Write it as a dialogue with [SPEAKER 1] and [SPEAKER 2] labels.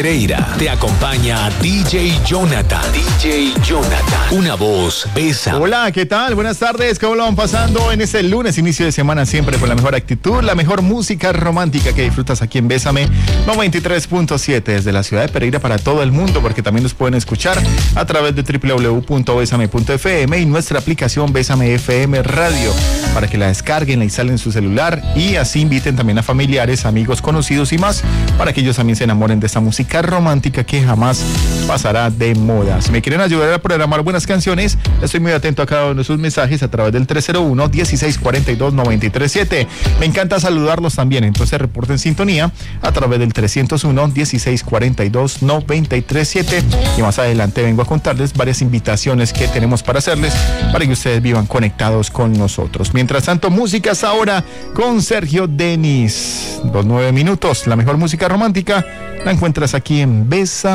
[SPEAKER 1] Pereira, te acompaña DJ Jonathan. DJ Jonathan, una voz besa.
[SPEAKER 2] Hola, ¿qué tal? Buenas tardes, ¿cómo lo van pasando en este lunes, inicio de semana, siempre con la mejor actitud, la mejor música romántica que disfrutas aquí en Bésame 93.7 desde la ciudad de Pereira para todo el mundo, porque también nos pueden escuchar a través de www.besame.fm y nuestra aplicación Bésame FM Radio, para que la descarguen, la instalen en su celular y así inviten también a familiares, amigos, conocidos y más, para que ellos también se enamoren de esta música romántica que jamás pasará de moda. Si me quieren ayudar a programar buenas canciones, estoy muy atento a cada uno de sus mensajes a través del 301-1642-937. Me encanta saludarlos también, entonces reporten sintonía a través del 301-1642-937 y más adelante vengo a contarles varias invitaciones que tenemos para hacerles para que ustedes vivan conectados con nosotros. Mientras tanto, música hasta ahora con Sergio Denis. 9 minutos, la mejor música romántica la encuentras aquí en Bésame.